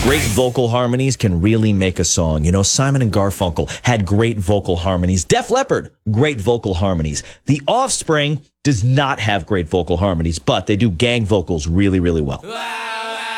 Great vocal harmonies can really make a song. You know, Simon and Garfunkel had great vocal harmonies. Def Leppard, great vocal harmonies. The Offspring does not have great vocal harmonies, but they do gang vocals really, really well.